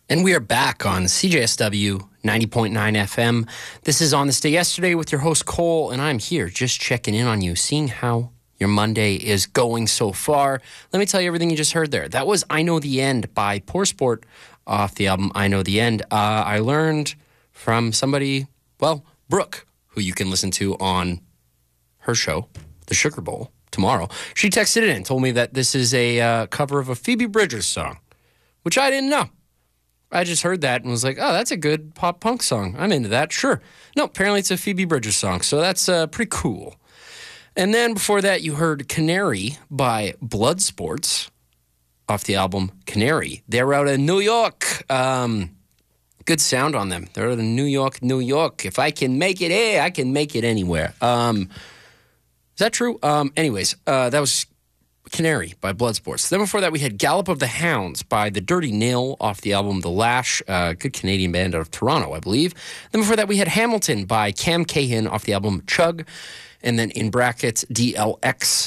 And we are back on CJSW 90.9 FM. This is On This Day Yesterday with your host, Cole, and I'm here just checking in on you, seeing how your Monday is going so far. Let me tell you everything you just heard there. That was I Know the End by Poor Sport off the album I Know the End. I learned from somebody, Brooke, who you can listen to on her show, The Sugar Bowl, tomorrow. She texted in and told me that this is a cover of a Phoebe Bridgers song, which I didn't know. I just heard that and was like, oh, that's a good pop punk song. I'm into that. Sure. No, apparently it's a Phoebe Bridgers song, so that's pretty cool. And then before that, you heard Canary by Bloodsports off the album Canary. They're out of New York. Good sound on them. They're out of New York, New York. If I can make it here, I can make it anywhere. Is that true? Anyways, that was Canary by Bloodsports. Then before that, we had Gallop of the Hounds by The Dirty Nil off the album The Lash, good Canadian band out of Toronto, I believe. Then before that, we had Hamilton by Cam Cahan off the album Chug, and then in brackets, DLX.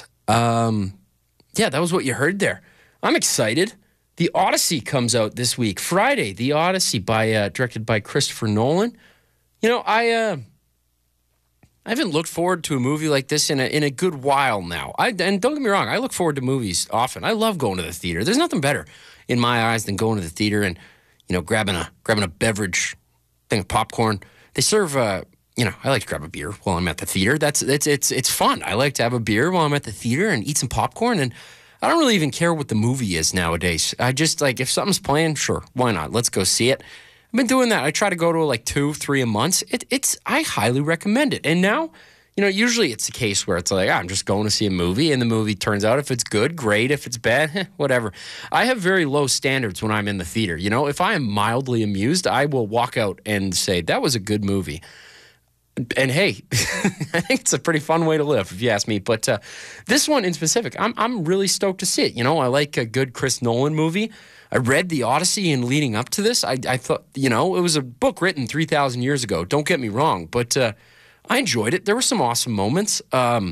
Yeah, that was what you heard there. I'm excited. The Odyssey comes out this week, Friday. The Odyssey, directed by Christopher Nolan. You know, I haven't looked forward to a movie like this in a good while now. And don't get me wrong, I look forward to movies often. I love going to the theater. There's nothing better in my eyes than going to the theater and, grabbing a beverage, thing of popcorn. They serve, I like to grab a beer while I'm at the theater. It's fun. I like to have a beer while I'm at the theater and eat some popcorn. And I don't really even care what the movie is nowadays. I just if something's playing, sure, why not? Let's go see it. I've been doing that. I try to go to 2-3 a month. I highly recommend it. And now, usually it's a case where it's I'm just going to see a movie, and the movie turns out if it's good, great. If it's bad, whatever. I have very low standards when I'm in the theater. If I am mildly amused, I will walk out and say, that was a good movie. And hey, I think it's a pretty fun way to live, if you ask me. But this one in specific, I'm really stoked to see it. I like a good Chris Nolan movie. I read The Odyssey and leading up to this, I thought, it was a book written 3,000 years ago. Don't get me wrong, but I enjoyed it. There were some awesome moments. Yeah,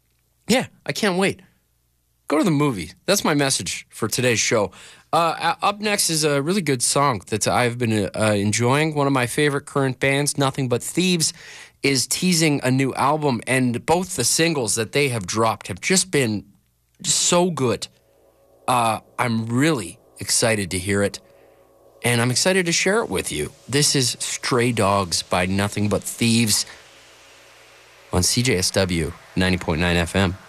I can't wait. Go to the movie. That's my message for today's show. Up next is a really good song that I've been enjoying. One of my favorite current bands, Nothing But Thieves, is teasing a new album, and both the singles that they have dropped have just been so good. I'm really excited to hear it, and I'm excited to share it with you. This is Stray Dogs by Nothing But Thieves on CJSW 90.9 FM.